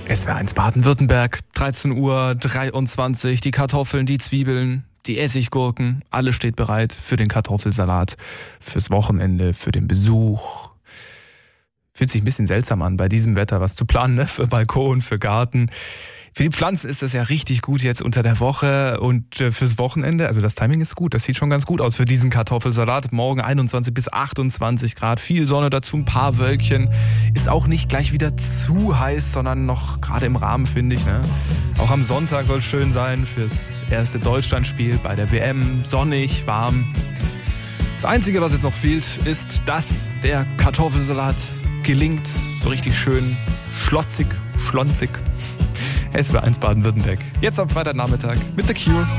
SWR1 Baden-Württemberg, 13:23 Uhr, die Kartoffeln, die Zwiebeln, die Essiggurken, alles steht bereit für den Kartoffelsalat, fürs Wochenende, für den Besuch. Fühlt sich ein bisschen seltsam an, bei diesem Wetter was zu planen, ne? Für Balkon, für Garten. Für die Pflanzen ist das ja richtig gut jetzt unter der Woche und fürs Wochenende, also das Timing ist gut, das sieht schon ganz gut aus für diesen Kartoffelsalat. Morgen 21 bis 28 Grad, viel Sonne dazu, ein paar Wölkchen. Ist auch nicht gleich wieder zu heiß, sondern noch gerade im Rahmen, finde ich. Ne? Auch am Sonntag soll es schön sein fürs erste Deutschlandspiel bei der WM. Sonnig, warm. Das Einzige, was jetzt noch fehlt, ist, dass der Kartoffelsalat gelingt. So richtig schön schlotzig, schlonzig. SWR1 Baden-Württemberg. Jetzt am Freitagnachmittag mit The Cure.